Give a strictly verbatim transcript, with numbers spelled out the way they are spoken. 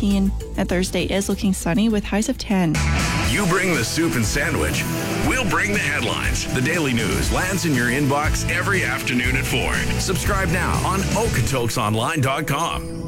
fourteen. And Thursday is looking sunny with highs of ten. You bring the soup and sandwich. We'll bring the headlines. The Daily News lands in your inbox every afternoon at four. Subscribe now on okotoksonline dot com.